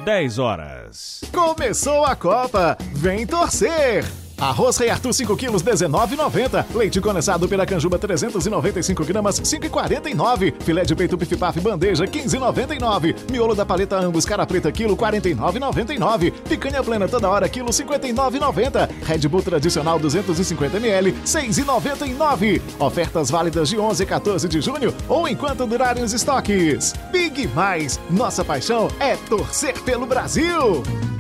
10 horas. Começou a Copa, vem torcer! Arroz Rei Arthur 5 quilos, R$19,90. Leite condensado Piracanjuba 395 gramas, R$5,49. Filé de peito Pif-Paf bandeja, R$15,99. Miolo da paleta Angus cara preta quilo, R$49,99. Picanha plena toda hora quilo, R$59,90. Red Bull tradicional 250ml, R$6,99. Ofertas válidas de 11 a 14 de junho ou enquanto durarem os estoques. Big Mais, nossa paixão é torcer pelo Brasil!